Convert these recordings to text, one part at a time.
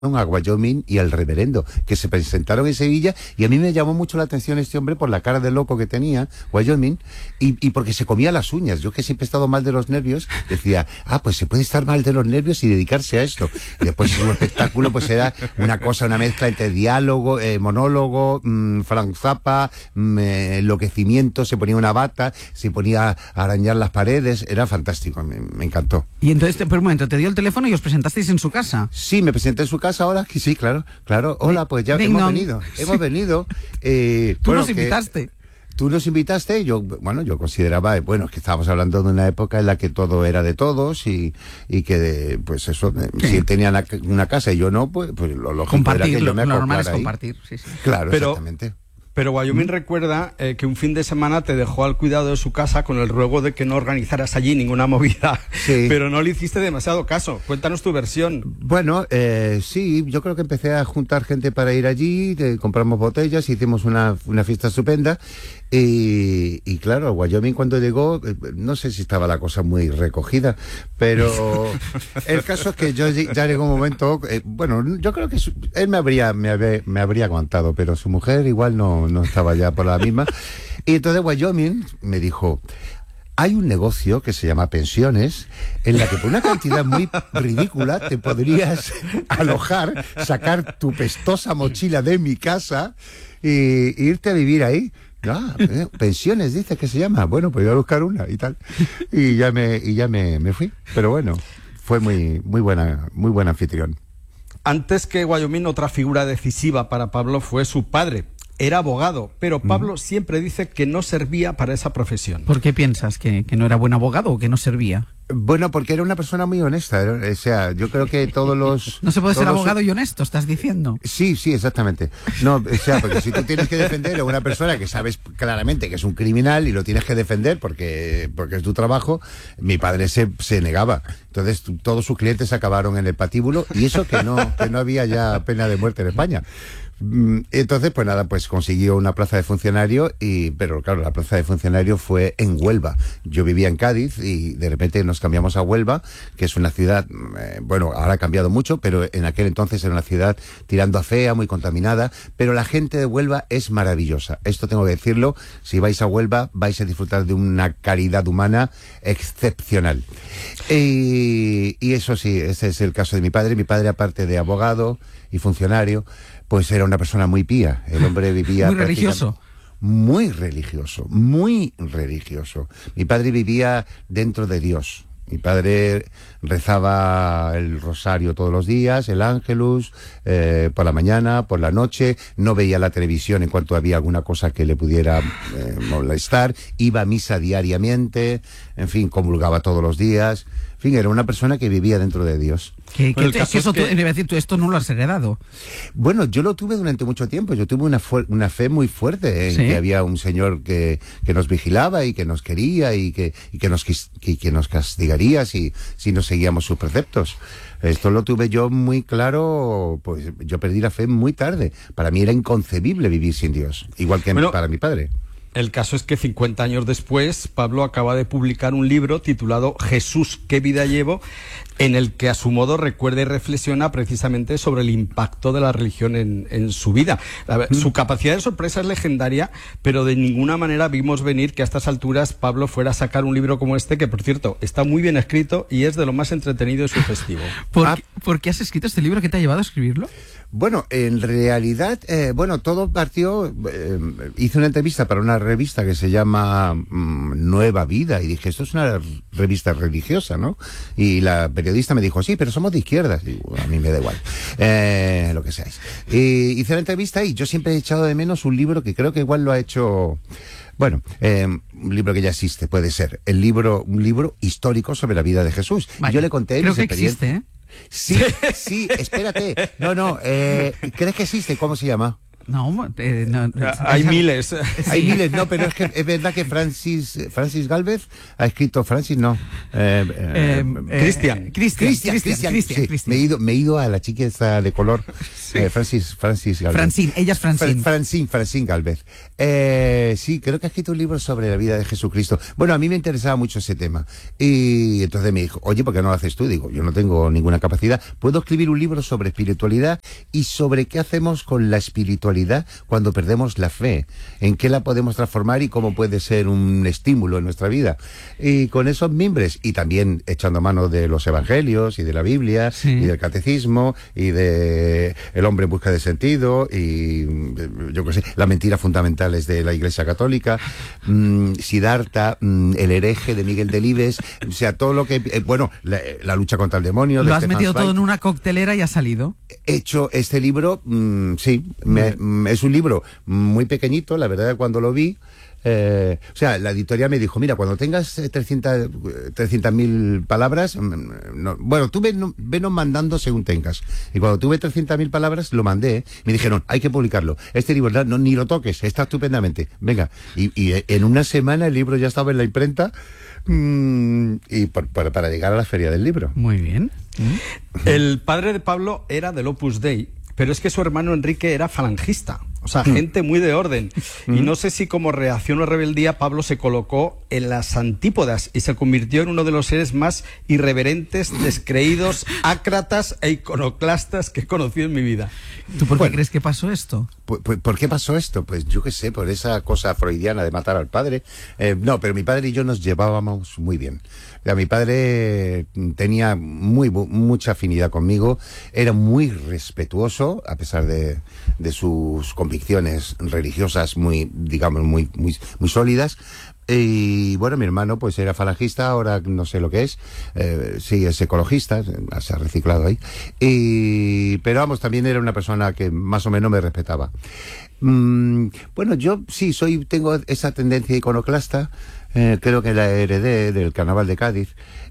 a Wyoming y al reverendo, que se presentaron en Sevilla, y a mí me llamó mucho la atención este hombre por la cara de loco que tenía, Wyoming, y porque se comía las uñas. Yo, que siempre he estado mal de los nervios, decía, pues se puede estar mal de los nervios y dedicarse a esto. Y después su espectáculo pues era una mezcla entre diálogo, monólogo, Frank Zappa, enloquecimiento, se ponía una bata, se ponía a arañar las paredes, era fantástico, me encantó. Y entonces, por un momento, te dio el teléfono y os presentasteis en su casa. Sí, me presenté en su casa ahora, sí, claro. Hola, pues ya hemos venido. Tú nos invitaste. Tú nos invitaste, yo consideraba, es que estábamos hablando de una época en la que todo era de todos y que, pues eso, si él tenía una casa y yo no, pues lo lógico era que yo me acoplara ahí. Lo normal es compartir, sí. Claro, exactamente. Pero Wyoming recuerda que un fin de semana te dejó al cuidado de su casa con el ruego de que no organizaras allí ninguna movida, sí. Pero no le hiciste demasiado caso. Cuéntanos tu versión. Bueno, sí, yo creo que empecé a juntar gente para ir allí, compramos botellas, hicimos una fiesta estupenda y claro, Wyoming cuando llegó, no sé si estaba la cosa muy recogida, pero el caso es que yo ya llegó un momento, yo creo que él me habría aguantado, pero su mujer igual no estaba ya por la misma. Y entonces Wyoming me dijo, hay un negocio que se llama pensiones, en la que por una cantidad muy ridícula te podrías alojar, sacar tu pestosa mochila de mi casa e irte a vivir ahí. Pensiones, dice que se llama. Bueno, pues voy a buscar una y tal. Y ya me fui. Pero bueno, fue muy buen anfitrión. Antes que Wyoming, otra figura decisiva para Pablo fue su padre. Era abogado, pero Pablo siempre dice que no servía para esa profesión. ¿Por qué piensas? ¿Que no era buen abogado o que no servía? Bueno, porque era una persona muy honesta. O sea, yo creo que todos los... No se puede ser abogado y honesto, estás diciendo. Sí, exactamente. No, o sea, porque si tú tienes que defender a una persona que sabes claramente que es un criminal y lo tienes que defender porque es tu trabajo, mi padre se negaba. Entonces, todos sus clientes acabaron en el patíbulo, y eso que no había ya pena de muerte en España. Entonces, pues nada, pues consiguió una plaza de funcionario, pero claro, la plaza de funcionario fue en Huelva. Yo vivía en Cádiz y de repente nos cambiamos a Huelva, que es una ciudad, ahora ha cambiado mucho, pero en aquel entonces era una ciudad tirando a fea, muy contaminada, pero la gente de Huelva es maravillosa. Esto tengo que decirlo, si vais a Huelva vais a disfrutar de una caridad humana excepcional. Y eso sí, ese es el caso de mi padre. Mi padre, aparte de abogado y funcionario, pues era una persona muy pía. El hombre vivía... Muy religioso. Muy religioso, muy religioso. Mi padre vivía dentro de Dios. Mi padre rezaba el rosario todos los días, el Ángelus, por la mañana, por la noche. No veía la televisión en cuanto había alguna cosa que le pudiera molestar. Iba a misa diariamente, en fin, comulgaba todos los días. En fin, era una persona que vivía dentro de Dios. Tú esto no lo has heredado. Bueno, yo lo tuve durante mucho tiempo. Yo tuve una fe muy fuerte en que había un señor que nos vigilaba y que nos quería y que nos castigaría si no seguíamos sus preceptos. Esto lo tuve yo muy claro, pues yo perdí la fe muy tarde. Para mí era inconcebible vivir sin Dios, igual que para mi padre. El caso es que 50 años después, Pablo acaba de publicar un libro titulado Jesús, ¿qué vida llevo?, en el que a su modo recuerda y reflexiona precisamente sobre el impacto de la religión en su vida. Su capacidad de sorpresa es legendaria, pero de ninguna manera vimos venir que a estas alturas Pablo fuera a sacar un libro como este, que por cierto está muy bien escrito y es de lo más entretenido y sugestivo. ¿Por qué has escrito este libro? ¿Qué te ha llevado a escribirlo? Bueno, en realidad, todo partió, hice una entrevista para una revista que se llama Nueva Vida, y dije, esto es una revista religiosa, ¿no? Y la periodista me dijo, sí, pero somos de izquierdas. Y a mí me da igual, lo que seáis. Y hice la entrevista y yo siempre he echado de menos un libro que creo que igual lo ha hecho... Bueno, un libro que ya existe, puede ser. Un libro histórico sobre la vida de Jesús. Vale, yo le conté creo que existe, ¿eh? Sí, espérate. No, ¿crees que existe? ¿Cómo se llama? No, hay miles. Hay miles, no, pero es que es verdad que Francis Gálvez ha escrito, Cristian. Sí, me he ido a la chica esa de color. Francis Galvez. Francine, ella es Francine. Francine Galvez. Sí, creo que ha escrito un libro sobre la vida de Jesucristo. Bueno, a mí me interesaba mucho ese tema. Y entonces me dijo, oye, ¿por qué no lo haces tú? Digo, yo no tengo ninguna capacidad. Puedo escribir un libro sobre espiritualidad y sobre qué hacemos con la espiritualidad cuando perdemos la fe. En qué la podemos transformar y cómo puede ser un estímulo en nuestra vida. Y con esos mimbres, y también echando mano de los evangelios y de la Biblia, Sí. y del catecismo, y de el hombre en busca de sentido, y yo qué sé, las mentiras fundamentales de la Iglesia Católica, Siddhartha, el hereje de Miguel Delibes, o sea, todo lo que, bueno, la lucha contra el demonio. Lo de has Stefan metido todo Zweig. en una coctelera y ha salido. He hecho este libro, sí, es un libro muy pequeñito, la verdad, cuando lo vi. O sea, la editorial me dijo, mira, cuando tengas 300.000 palabras, bueno, tú venos mandando según tengas. Y cuando tuve 300.000 palabras, lo mandé. Me dijeron, hay que publicarlo. Este libro, no, ni lo toques, está estupendamente. Venga. Y en una semana el libro ya estaba en la imprenta. Y para llegar a la feria del libro. Muy bien. El padre de Pablo era del Opus Dei, pero es que su hermano Enrique era falangista. O sea, gente muy de orden. Y no sé si como reacción o rebeldía Pablo se colocó en las antípodas y se convirtió en uno de los seres más irreverentes, descreídos, ácratas e iconoclastas que he conocido en mi vida. ¿Tú por qué crees que pasó esto? ¿Por qué pasó esto? Pues yo qué sé, por esa cosa freudiana de matar al padre. No, pero mi padre y yo nos llevábamos muy bien. O sea, mi padre tenía mucha afinidad conmigo, era muy respetuoso, a pesar de sus convicciones religiosas muy sólidas. Y bueno, mi hermano pues era falangista, ahora no sé lo que es, sí, es ecologista, se ha reciclado ahí. Pero vamos, también era una persona que más o menos me respetaba. Bueno, yo sí, tengo esa tendencia iconoclasta, creo que la heredé del Carnaval de Cádiz,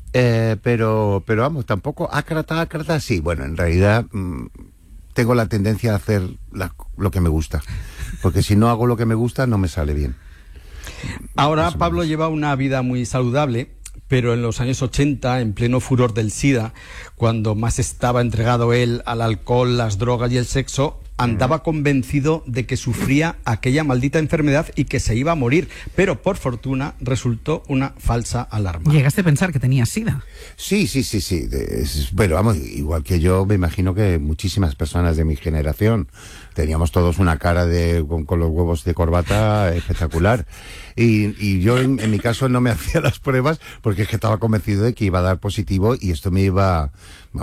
pero vamos, tampoco ácrata, sí, bueno, en realidad tengo la tendencia a hacer lo que me gusta, porque si no hago lo que me gusta no me sale bien. Ahora Pablo lleva una vida muy saludable, pero en los años 80, en pleno furor del SIDA, cuando más estaba entregado él al alcohol, las drogas y el sexo, andaba convencido de que sufría aquella maldita enfermedad y que se iba a morir, pero por fortuna resultó una falsa alarma. ¿Llegaste a pensar que tenía SIDA? Sí. Bueno, vamos, igual que yo, me imagino que muchísimas personas de mi generación teníamos todos una cara con los huevos de corbata espectacular. Y yo, en mi caso, no me hacía las pruebas porque es que estaba convencido de que iba a dar positivo y esto me iba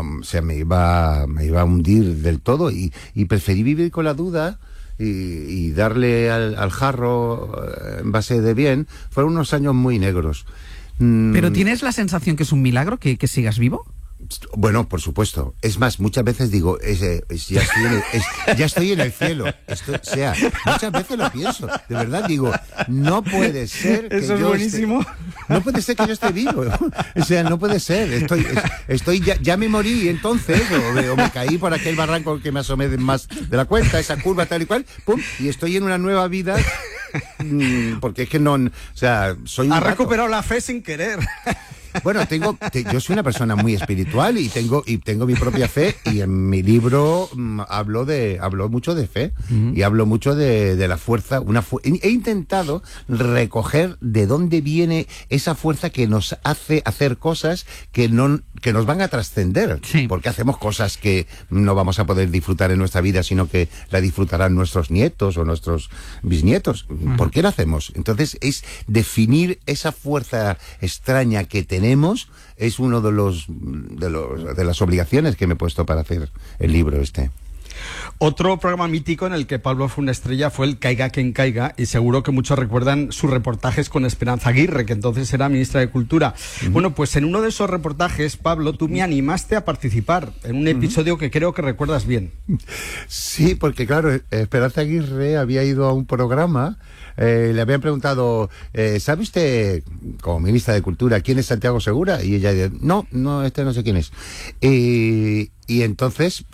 a hundir del todo. Y preferí vivir con la duda y darle al jarro en base de bien. Fueron unos años muy negros. ¿Pero tienes la sensación que es un milagro que sigas vivo? Bueno, por supuesto. Es más, muchas veces digo, ya estoy en el cielo. Muchas veces lo pienso. De verdad digo, no puede ser que Eso es buenísimo. No puede ser que yo esté vivo. O sea, no puede ser. Ya me morí entonces, o me caí por aquel barranco que me asomé más de la cuenta, esa curva tal y cual, pum, y estoy en una nueva vida. Porque es que no, o sea, soy un Ha rato. recuperado la fe sin querer. Bueno, yo soy una persona muy espiritual y tengo mi propia fe, y en mi libro hablo mucho de fe y hablo mucho de la fuerza. He intentado recoger de dónde viene esa fuerza que nos hace hacer cosas que nos van a trascender. Sí. Porque hacemos cosas que no vamos a poder disfrutar en nuestra vida, sino que la disfrutarán nuestros nietos o nuestros bisnietos. ¿Por qué lo hacemos? Entonces es definir esa fuerza extraña que tenemos. Es uno de las obligaciones que me he puesto para hacer el libro este. Otro programa mítico en el que Pablo fue una estrella fue el Caiga quien caiga, y seguro que muchos recuerdan sus reportajes con Esperanza Aguirre, que entonces era ministra de Cultura. Bueno, pues en uno de esos reportajes, Pablo, tú me animaste a participar en un episodio que creo que recuerdas bien. Sí, porque claro, Esperanza Aguirre había ido a un programa. Le habían preguntado, ¿sabe usted, como ministra de Cultura, quién es Santiago Segura? Y ella dice, no sé quién es. Y entonces, pues,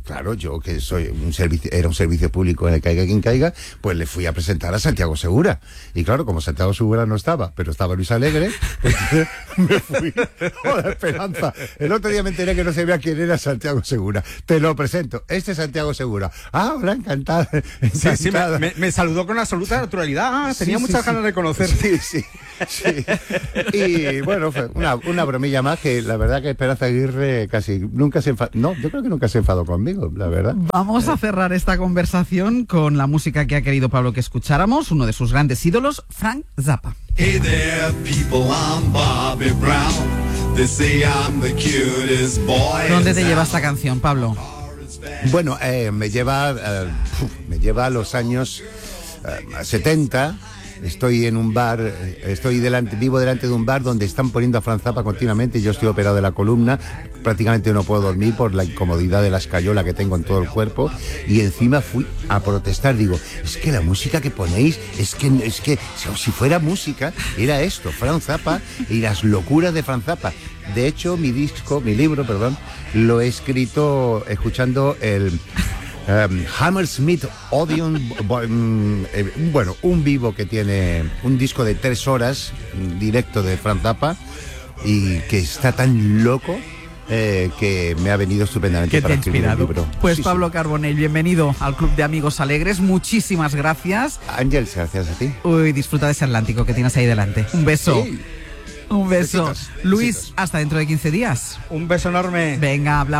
claro, yo que soy era un servicio público en el Caiga quien caiga, pues le fui a presentar a Santiago Segura. Y claro, como Santiago Segura no estaba, pero estaba Luis Alegre, pues me fui a la Esperanza. El otro día me enteré que no sabía quién era Santiago Segura. Te lo presento, este es Santiago Segura. Ah, hola, encantado. Sí, me saludó con absoluta naturalidad. Tenía muchas ganas de conocer. Sí. Y bueno, fue una bromilla más que la verdad que Esperanza Aguirre casi nunca se enfadó. No, yo creo que nunca se enfadó conmigo, la verdad. Vamos a cerrar esta conversación con la música que ha querido Pablo que escucháramos, uno de sus grandes ídolos, Frank Zappa. Hey there, people, I'm Bobby Brown. They say I'm the cutest boy. ¿Dónde te lleva esta canción, Pablo? Bueno, me lleva a los años 70. Estoy en un bar, vivo delante de un bar donde están poniendo a Frank Zappa continuamente. Yo estoy operado de la columna, prácticamente no puedo dormir por la incomodidad de la escayola que tengo en todo el cuerpo. Y encima fui a protestar, digo, es que la música que ponéis, es que si fuera música, era esto, Frank Zappa y las locuras de Frank Zappa. De hecho, mi libro, lo he escrito escuchando el Hammersmith Odeon, un vivo que tiene un disco de 3 horas directo de Frank Zappa y que está tan loco que me ha venido estupendamente que para te ha escribir el libro. Pues sí, Pablo Carbonell, bienvenido al Club de Amigos Alegres, muchísimas gracias. Ángel, gracias a ti. Uy, disfruta de ese Atlántico que tienes ahí delante. Un beso. Sí. Un beso. Besitos. Luis, Besitos. hasta dentro de 15 días. Un beso enorme. Venga, hablamos.